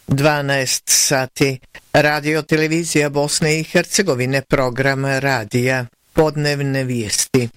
12 sati. Radio televizija Bosne i Hercegovine, program radija, podnevne vijesti.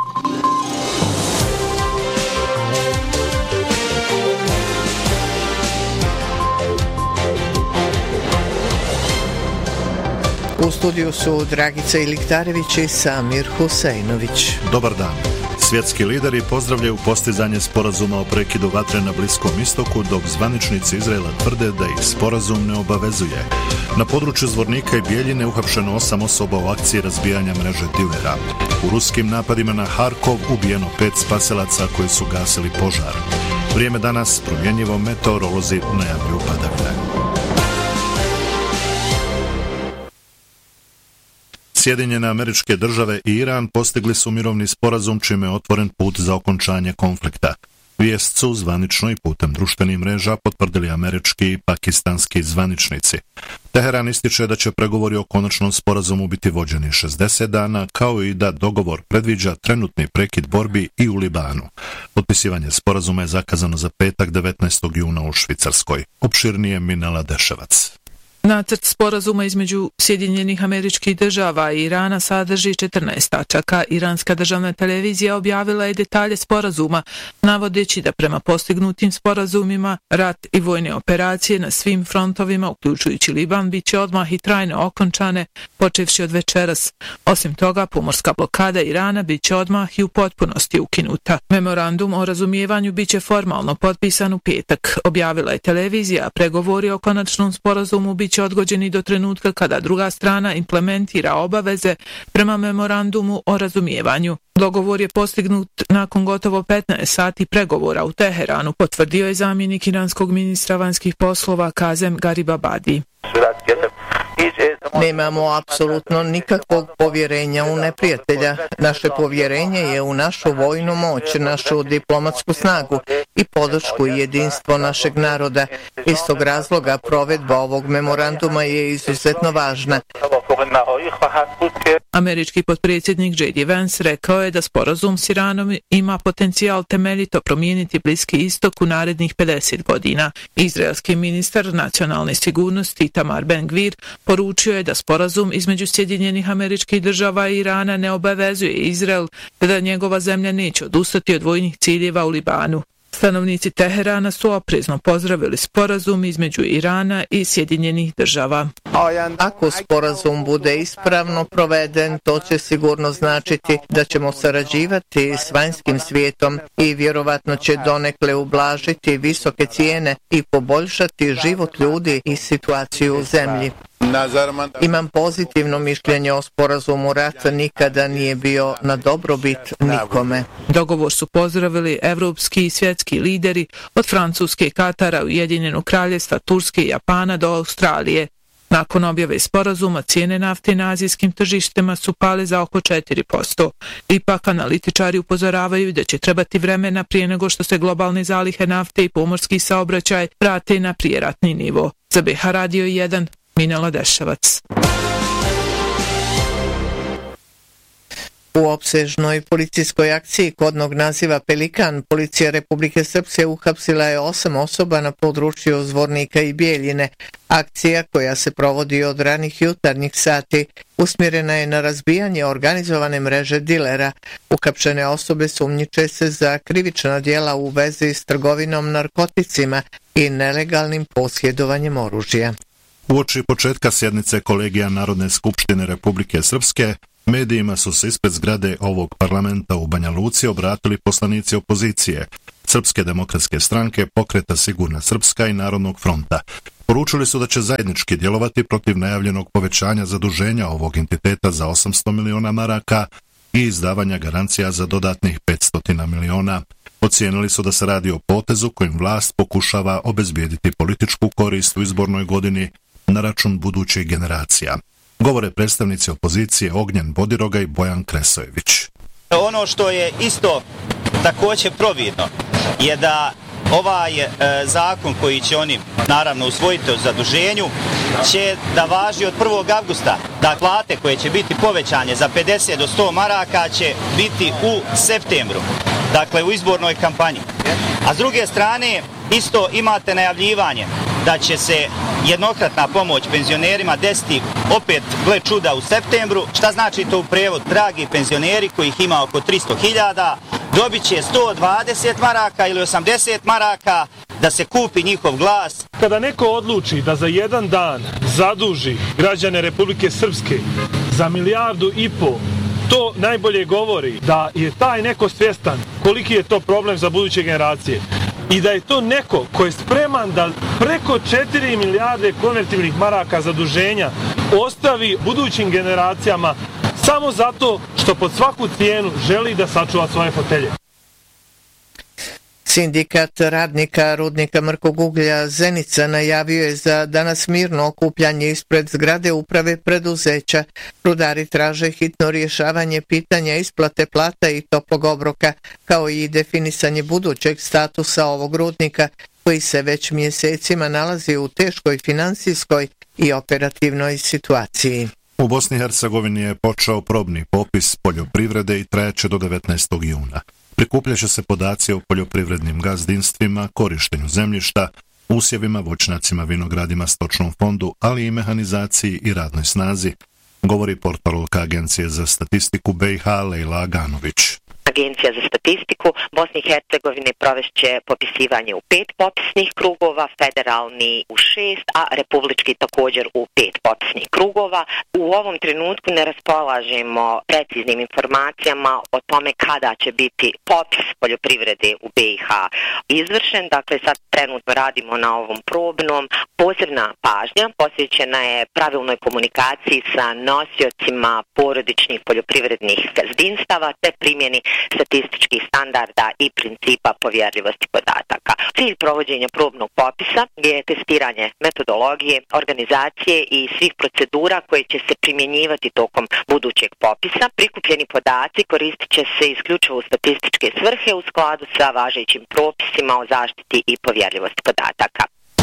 U studiju su Dragica Iliktarević i Samir Husejnović. Dobar dan. Svjetski lideri pozdravljaju postizanje sporazuma o prekidu vatre na Bliskom istoku, dok zvaničnici Izraela tvrde da ih sporazum ne obavezuje. Na području Zvornika i Bijeljine uhapšeno 8 osoba u akciji razbijanja mreže dilera. U ruskim napadima na Harkov ubijeno 5 spasilaca koji su gasili požar. Vrijeme danas promjenjivo, meteorolozi najavljuju padavine. Sjedinjene Američke Države i Iran postigli su mirovni sporazum čime je otvoren put za okončanje konflikta. Vijest su zvanično i putem društvenih mreža potvrdili američki i pakistanski zvaničnici. Teheran ističe da će pregovori o konačnom sporazumu biti vođeni 60 dana, kao i da dogovor predviđa trenutni prekid borbi i u Libanu. Potpisivanje sporazuma je zakazano za petak 19. juna u Švicarskoj. Opširnije Minela Deševac. Nacrt sporazuma između Sjedinjenih Američkih Država i Irana sadrži 14 tačaka. Iranska državna televizija objavila je detalje sporazuma, navodeći da prema postignutim sporazumima rat i vojne operacije na svim frontovima, uključujući Liban, bit će odmah i trajno okončane, počevši od večeras. Osim toga, pomorska blokada Irana bit će odmah i u potpunosti ukinuta. Memorandum o razumijevanju bit će formalno potpisan u petak, objavila je televizija. Pregovori o konačnom sporazumu bit će odgođeni do trenutka kada druga strana implementira obaveze prema memorandumu o razumijevanju. Dogovor je postignut nakon gotovo 15 sati pregovora u Teheranu, potvrdio je zamjenik iranskog ministra vanjskih poslova Kazem Garibabadi. Nemamo apsolutno nikakvog povjerenja u neprijatelja. Naše povjerenje je u našu vojnu moć, našu diplomatsku snagu i podršku i jedinstvo našeg naroda. Iz tog razloga provedba ovog memoranduma je izuzetno važna. Američki potpredsjednik J.D. Vance rekao je da sporazum s Iranom ima potencijal temeljito promijeniti Bliski istok u narednih 50 godina. Izraelski ministar nacionalne sigurnosti Itamar Ben-Gvir poručio je da sporazum između Sjedinjenih Američkih Država i Irana ne obavezuje Izrael, te da njegova zemlja neće odustati od vojnih ciljeva u Libanu. Stanovnici Teherana su oprezno pozdravili sporazum između Irana i Sjedinjenih Država. Ako sporazum bude ispravno proveden, to će sigurno značiti da ćemo sarađivati s vanjskim svijetom i vjerovatno će donekle ublažiti visoke cijene i poboljšati život ljudi i situaciju u zemlji. Imam pozitivno mišljenje o sporazumu. Rat nikada nije bio na dobrobit nikome. Dogovor su pozdravili evropski i svjetski lideri od Francuske, Katara, Ujedinjenog Kraljevstva, Turske i Japana do Australije. Nakon objave sporazuma, cijene nafte na azijskim tržištima su pale za oko 4%. Ipak, analitičari upozoravaju da će trebati vremena prije nego što se globalne zalihe nafte i pomorski saobraćaj vrate na prijeratni nivo. Za BH Radio 1, Minela Deševac. U opsežnoj policijskoj akciji kodnog naziva Pelikan, policija Republike Srpske uhapsila je 8 osoba na području Zvornika i Bijeljine. Akcija, koja se provodi od ranih jutarnjih sati, usmjerena je na razbijanje organizovane mreže dilera. Uhapšene osobe sumnjiče se za krivična djela u vezi s trgovinom narkoticima i nelegalnim posjedovanjem oružja. Uoči početka sjednice kolegija Narodne skupštine Republike Srpske, medijima su se ispred zgrade ovog parlamenta u Banja Luci obratili poslanici opozicije, Srpske demokratske stranke, Pokreta Sigurna Srpska i Narodnog fronta. Poručili su da će zajednički djelovati protiv najavljenog povećanja zaduženja ovog entiteta za 800 miliona maraka i izdavanja garancija za dodatnih 500 miliona. Ocijenili su da se radi o potezu kojim vlast pokušava obezbijediti političku korist u izbornoj godini na račun budućih generacija. Govore predstavnici opozicije Ognjen Bodiroga i Bojan Kresojević. Ono što je isto također providno je da ovaj zakon koji će oni naravno usvojiti o zaduženju će da važi od 1. avgusta. Da plate koje će biti povećanje za 50 do 100 maraka će biti u septembru, dakle u izbornoj kampanji. A s druge strane Isto imate najavljivanje da će se jednokratna pomoć penzionerima desiti opet, gle čuda, u septembru. Šta znači to u prevod? Dragi penzioneri, kojih ima oko 300.000, dobit će 120 maraka ili 80 maraka da se kupi njihov glas. Kada neko odluči da za jedan dan zaduži građane Republike Srpske za 1,5 milijardu, to najbolje govori da je taj neko svjestan koliki je to problem za buduće generacije i da je to neko ko je spreman da preko 4 milijarde konvertibilnih maraka zaduženja ostavi budućim generacijama samo zato što pod svaku cijenu želi da sačuva svoje fotelje. Sindikat radnika rudnika mrkog uglja Zenica najavio je za danas mirno okupljanje ispred zgrade uprave preduzeća. Rudari traže hitno rješavanje pitanja isplate plata i toplog obroka, kao i definisanje budućeg statusa ovog rudnika, koji se već mjesecima nalazi u teškoj finansijskoj i operativnoj situaciji. U Bosni i Hercegovini je počeo probni popis poljoprivrede i trajaće do 19. juna. Prikupljaće se podaci o poljoprivrednim gazdinstvima, korištenju zemljišta, usjevima, voćnjacima, vinogradima, stočnom fondu, ali i mehanizaciji i radnoj snazi, govori portparolka Agencije za statistiku BiH Lejla Aganović. Agencija za statistiku Bosne i Hercegovine provešće popisivanje u 5 popisnih krugova, federalni u 6, a republički također u 5 popisnih krugova. U ovom trenutku ne raspolažemo preciznim informacijama o tome kada će biti popis poljoprivrede u BiH izvršen. Dakle, sad trenutno radimo na ovom probnom. Posebna pažnja posvećena je pravilnoj komunikaciji sa nosiocima porodičnih poljoprivrednih gazdinstava te primjeni statističkih standarda i principa povjerljivosti podataka. Cilj provođenja probnog popisa je testiranje metodologije, organizacije i svih procedura koje će se primjenjivati tokom budućeg popisa. Prikupljeni podaci koristit će se isključivo u statističke svrhe u skladu sa važećim propisima o zaštiti i povjerljivosti podataka.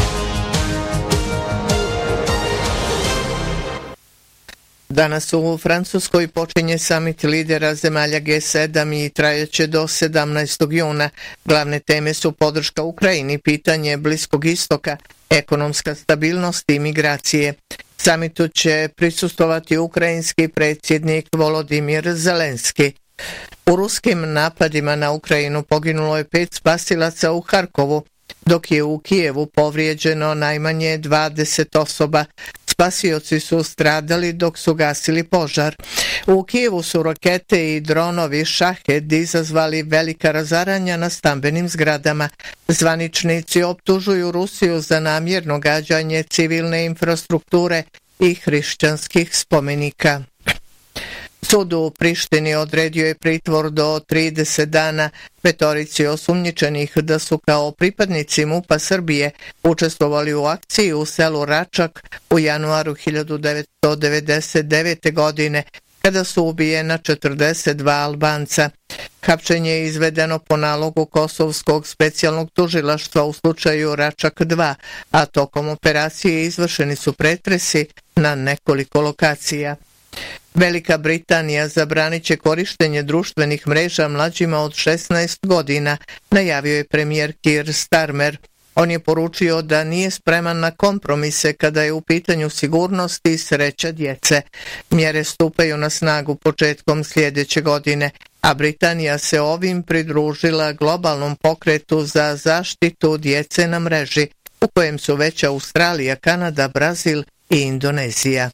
Danas u Francuskoj počinje samit lidera zemalja G7 i trajaće do 17. juna. Glavne teme su podrška Ukrajini, pitanje Bliskog istoka, ekonomska stabilnost i migracije. Samitu će prisustvovati ukrajinski predsjednik Volodimir Zelenski. U ruskim napadima na Ukrajinu poginulo je 5 spasilaca u Harkovu, dok je u Kijevu povrijeđeno najmanje 20 osoba. Spasioci su stradali dok su gasili požar. U Kijevu su rakete i dronovi Šahed izazvali velika razaranja na stambenim zgradama. Zvaničnici optužuju Rusiju za namjerno gađanje civilne infrastrukture i hrišćanskih spomenika. Sud u Prištini odredio je pritvor do 30 dana 5 osumnjičenih da su kao pripadnici MUP-a Srbije učestvovali u akciji u selu Račak u januaru 1999. godine, kada su ubijena 42 Albanca. Hapšenje je izvedeno po nalogu Kosovskog specijalnog tužilaštva u slučaju Račak 2, a tokom operacije izvršeni su pretresi na nekoliko lokacija. Velika Britanija zabranit će korištenje društvenih mreža mlađima od 16 godina, najavio je premijer Keir Starmer. On je poručio da nije spreman na kompromise kada je u pitanju sigurnost i sreća djece. Mjere stupaju na snagu početkom sljedeće godine, a Britanija se ovim pridružila globalnom pokretu za zaštitu djece na mreži, u kojem su već Australija, Kanada, Brazil i Indonezija.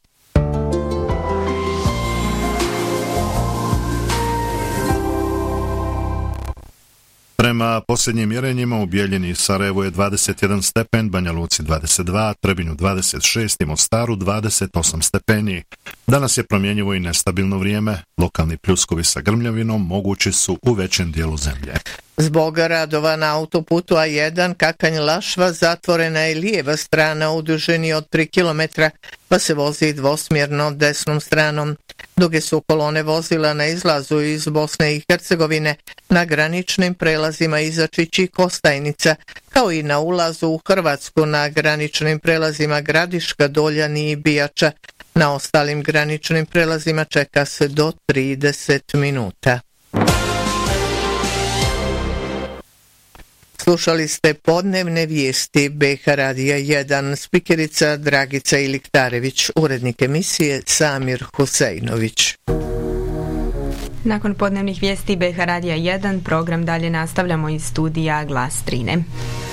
Prema posljednjim mjerenjima u Bijeljini i Sarajevu je 21 stepen, Banja Luci 22, Trebinju 26 i Mostaru 28 stepeni. Danas je promjenjivo i nestabilno vrijeme, lokalni pljuskovi sa grmljavinom mogući su u većem dijelu zemlje. Zbog radova na autoputu A1 Kakanj-Lašva zatvorena je lijeva strana u dužini od 3 km, pa se vozi dvosmjerno desnom stranom. Duge su kolone vozila na izlazu iz Bosne i Hercegovine, na graničnim prelazima Izačić i Kostajnica, kao i na ulazu u Hrvatsku na graničnim prelazima Gradiška, Doljani i Bijača. Na ostalim graničnim prelazima čeka se do 30 minuta. Slušali ste podnevne vijesti BH Radija 1, spikerica Dragica Iliktarević, urednik emisije Samir Husejnović. Nakon podnevnih vijesti BH Radija 1, program dalje nastavljamo iz studija Glas Trine.